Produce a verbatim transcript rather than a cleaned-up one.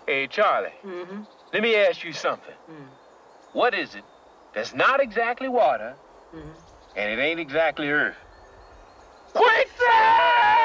Hey, Charlie. Mm-hmm. Let me ask you something. Mm. What is it that's not exactly water, Mm-hmm. and it ain't exactly earth? Quicksand!